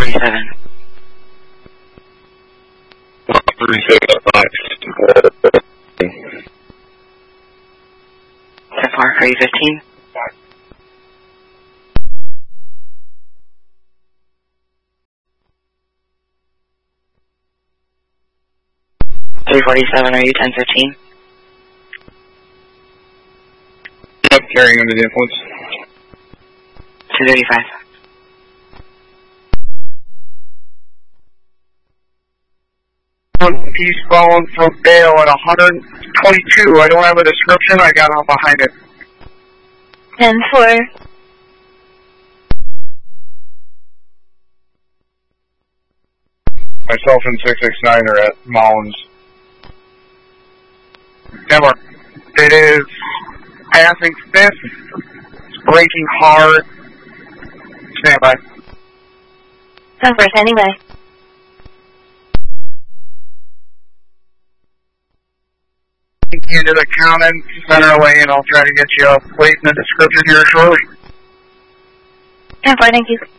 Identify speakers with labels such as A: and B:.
A: 1047. 10-4, are you 15? .347, are you 10-15?
B: I'm carrying under the influence.
A: 235.
B: Eastbound from Dale at 122. I don't have a description. I got out behind it.
C: 10-4.
B: Myself and 669 are at Mounds. Never. It is passing 5th. It's braking hard. Stand by.
C: 10-4, standing by.
B: Into the common center lane. I'll try to get you a plate and a description here shortly.
C: 10-4, thank you.